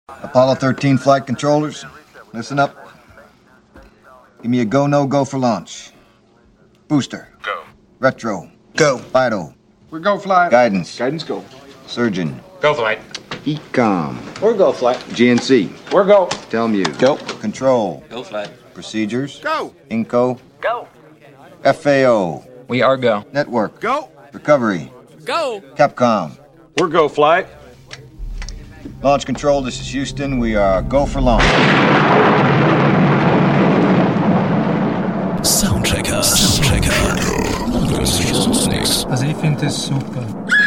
Apollo 13 flight controllers, listen up. Give me a go, no-go for launch. Booster. Go. Retro. Go. Vital. We're go flight. Guidance. Guidance go. Surgeon. Go flight. Ecom. We're go flight. GNC. We're go. Telmuse. Go. Control. Go flight. Procedures. Go. Inco. Go. FAO. We are go. Network. Go. Recovery. Go. Capcom. We're go flight. Launch control, this is Houston. We are go for launch. Soundchecker. Sonst nichts. Also ich finde das super.